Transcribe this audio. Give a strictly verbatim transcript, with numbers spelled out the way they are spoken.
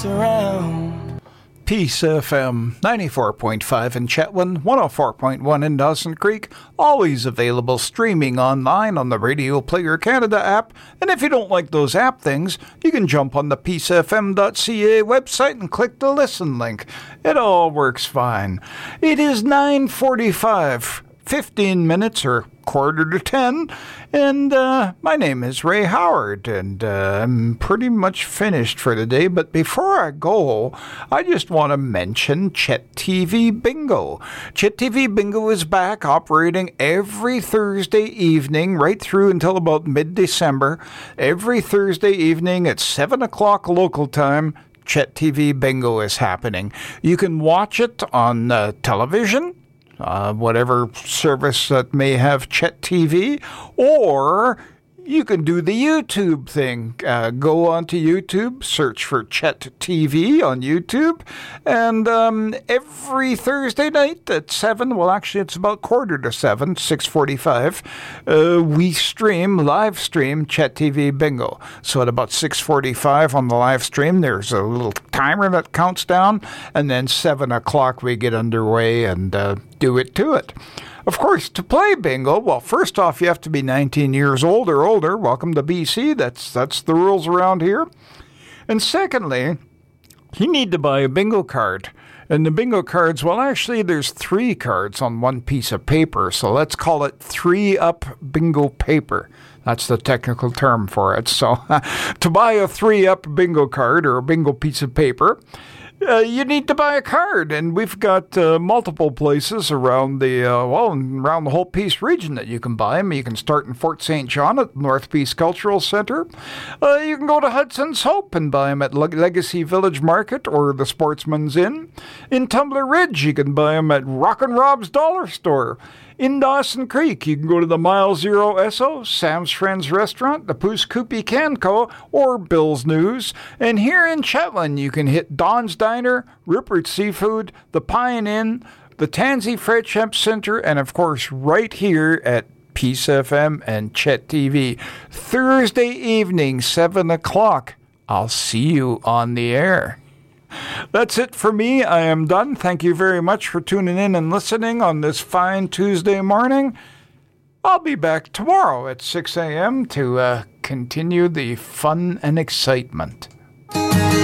Around. Peace F M, ninety-four point five in Chetwynd, one oh four point one in Dawson Creek, always available streaming online on the Radio Player Canada app. And if you don't like those app things, you can jump on the peace f m dot c a website and click the listen link. It all works fine. It is nine forty-five, fifteen minutes or quarter to ten, and uh, my name is Ray Howard, and uh, I'm pretty much finished for the day. But before I go, I just want to mention Chet T V Bingo. Chet T V Bingo is back, operating every Thursday evening, right through until about mid-December. Every Thursday evening at seven o'clock local time, Chet T V Bingo is happening. You can watch it on uh, television, Uh, whatever service that may have Chet T V, or you can do the YouTube thing. Uh, go onto YouTube, search for Chet T V on YouTube, and um, every Thursday night at seven, well, actually it's about quarter to seven, six forty-five, uh, we stream, live stream Chet T V Bingo. So at about six forty-five on the live stream, there's a little timer that counts down, and then seven o'clock we get underway and uh, do it to it. Of course, to play bingo, well, first off, you have to be nineteen years old or older. Welcome to B C. That's that's the rules around here. And secondly, you need to buy a bingo card. And the bingo cards, well, actually, there's three cards on one piece of paper. So let's call it three-up bingo paper. That's the technical term for it. So to buy a three-up bingo card or a bingo piece of paper, Uh, you need to buy a card, and we've got uh, multiple places around the, uh, well, around the whole Peace region that you can buy them. You can start in Fort Saint John at North Peace Cultural Centre. Uh, you can go to Hudson's Hope and buy them at Le- Legacy Village Market or the Sportsman's Inn. In Tumbler Ridge, you can buy them at Rockin' Rob's Dollar Store. In Dawson Creek, you can go to the Mile Zero Esso, Sam's Friends Restaurant, the Poos Koopy Canco, or Bill's News. And here in Chetwynd, you can hit Don's Diner, Rupert Seafood, the Pine Inn, the Tansy Friendship Center, and of course, right here at Peace F M and Chet T V. Thursday evening, seven o'clock. I'll see you on the air. That's it for me. I am done. Thank you very much for tuning in and listening on this fine Tuesday morning. I'll be back tomorrow at six a.m. to uh, continue the fun and excitement.